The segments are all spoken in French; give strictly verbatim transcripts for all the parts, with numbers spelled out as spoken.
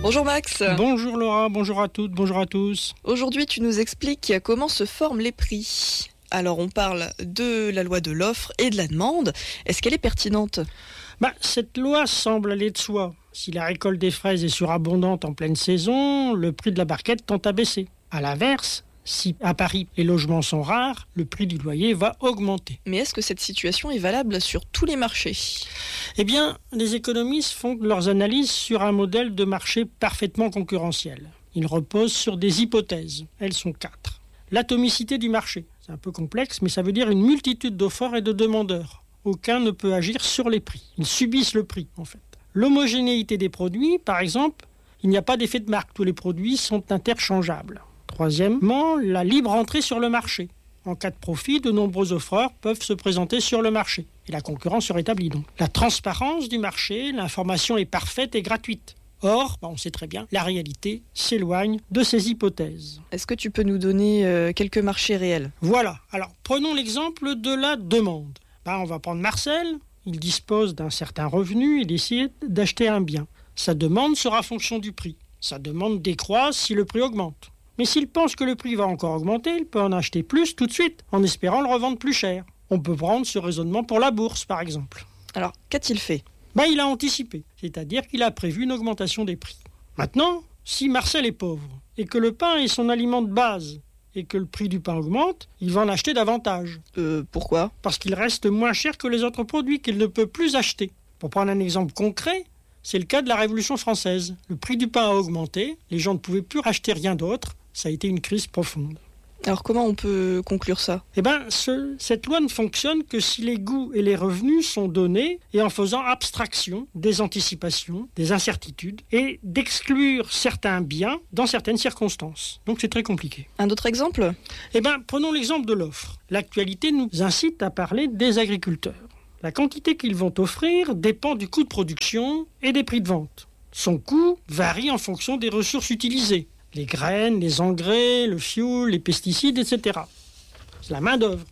Bonjour Max. Bonjour Laura, bonjour à toutes, bonjour à tous. Aujourd'hui, tu nous expliques comment se forment les prix. Alors, on parle de la loi de l'offre et de la demande. Est-ce qu'elle est pertinente ? Bah, cette loi semble aller de soi. Si la récolte des fraises est surabondante en pleine saison, le prix de la barquette tend à baisser. À l'inverse, si à Paris les logements sont rares, le prix du loyer va augmenter. Mais est-ce que cette situation est valable sur tous les marchés ? Eh bien, les économistes font leurs analyses sur un modèle de marché parfaitement concurrentiel. Ils reposent sur des hypothèses. Elles sont quatre. L'atomicité du marché. C'est un peu complexe, mais ça veut dire une multitude d'offres et de demandeurs. Aucun ne peut agir sur les prix. Ils subissent le prix, en fait. L'homogénéité des produits, par exemple, il n'y a pas d'effet de marque. Tous les produits sont interchangeables. Troisièmement, la libre entrée sur le marché. En cas de profit, de nombreux offreurs peuvent se présenter sur le marché. Et la concurrence se rétablit donc. La transparence du marché, l'information est parfaite et gratuite. Or, on sait très bien, la réalité s'éloigne de ces hypothèses. Est-ce que tu peux nous donner euh, quelques marchés réels ? Voilà. Alors, prenons l'exemple de la demande. Ben, on va prendre Marcel. Il dispose d'un certain revenu et décide d'acheter un bien. Sa demande sera fonction du prix. Sa demande décroît si le prix augmente. Mais s'il pense que le prix va encore augmenter, il peut en acheter plus tout de suite, en espérant le revendre plus cher. On peut prendre ce raisonnement pour la bourse, par exemple. Alors, qu'a-t-il fait ? Ben, il a anticipé, c'est-à-dire qu'il a prévu une augmentation des prix. Maintenant, si Marcel est pauvre, et que le pain est son aliment de base, et que le prix du pain augmente, il va en acheter davantage. Euh, pourquoi ? Parce qu'il reste moins cher que les autres produits qu'il ne peut plus acheter. Pour prendre un exemple concret, c'est le cas de la Révolution française. Le prix du pain a augmenté, les gens ne pouvaient plus racheter rien d'autre. Ça a été une crise profonde. Alors comment on peut conclure ça ? Eh bien, ce, cette loi ne fonctionne que si les goûts et les revenus sont donnés et en faisant abstraction des anticipations, des incertitudes et d'exclure certains biens dans certaines circonstances. Donc c'est très compliqué. Un autre exemple ? Eh bien, prenons l'exemple de l'offre. L'actualité nous incite à parler des agriculteurs. La quantité qu'ils vont offrir dépend du coût de production et des prix de vente. Son coût varie en fonction des ressources utilisées. Les graines, les engrais, le fioul, les pesticides, et cetera. C'est la main-d'œuvre.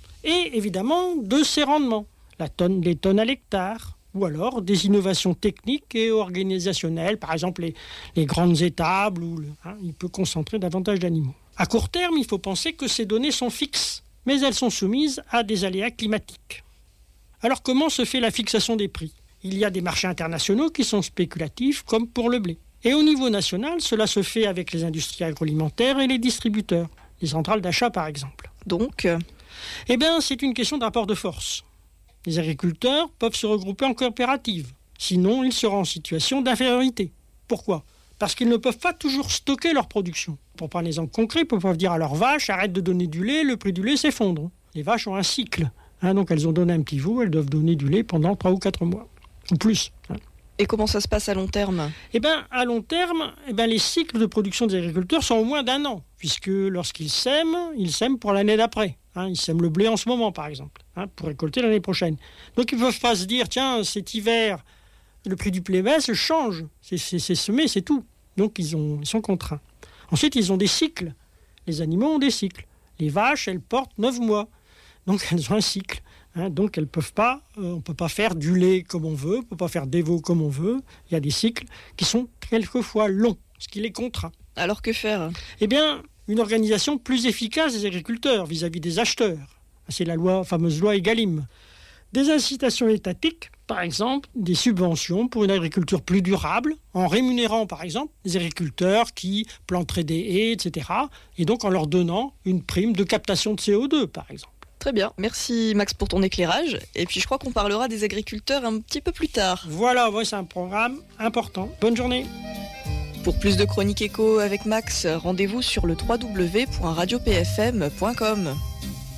Et évidemment, de ses rendements, la tonne, les tonnes à l'hectare, ou alors des innovations techniques et organisationnelles, par exemple les, les grandes étables, où le, hein, il peut concentrer davantage d'animaux. À court terme, il faut penser que ces données sont fixes, mais elles sont soumises à des aléas climatiques. Alors comment se fait la fixation des prix ? Il y a des marchés internationaux qui sont spéculatifs, comme pour le blé. Et au niveau national, cela se fait avec les industries agroalimentaires et les distributeurs, les centrales d'achat par exemple. Donc euh... Eh bien, c'est une question de rapport de force. Les agriculteurs peuvent se regrouper en coopératives, sinon ils seront en situation d'infériorité. Pourquoi ? Parce qu'ils ne peuvent pas toujours stocker leur production. Pour prendre un exemple concret, ils peuvent dire à leurs vaches, arrête de donner du lait, le prix du lait s'effondre. Les vaches ont un cycle, hein, donc elles ont donné un petit veau, elles doivent donner du lait pendant trois ou quatre mois, ou plus. Hein. Et comment ça se passe à long terme ? Eh bien, à long terme, eh ben, les cycles de production des agriculteurs sont au moins d'un an, puisque lorsqu'ils sèment, ils sèment pour l'année d'après. Hein, ils sèment le blé en ce moment, par exemple, hein, pour récolter l'année prochaine. Donc, ils ne peuvent pas se dire, tiens, cet hiver, le prix du blé baisse, change. C'est, c'est, c'est semé, c'est tout. Donc, ils, ont, ils sont contraints. Ensuite, ils ont des cycles. Les animaux ont des cycles. Les vaches, elles portent neuf mois. Donc, elles ont un cycle. Hein, donc elles peuvent pas, euh, on ne peut pas faire du lait comme on veut, on ne peut pas faire des veaux comme on veut. Il y a des cycles qui sont quelquefois longs, ce qui les contraint. Alors que faire ? Eh bien, une organisation plus efficace des agriculteurs vis-à-vis des acheteurs. C'est la loi, fameuse loi Egalim. Des incitations étatiques, par exemple, des subventions pour une agriculture plus durable, en rémunérant par exemple les agriculteurs qui planteraient des haies, et cetera. Et donc en leur donnant une prime de captation de C O deux, par exemple. Très bien, merci Max pour ton éclairage. Et puis je crois qu'on parlera des agriculteurs un petit peu plus tard. Voilà, ouais, c'est un programme important. Bonne journée. Pour plus de chroniques éco avec Max, rendez-vous sur le w w w point radio p f m point com.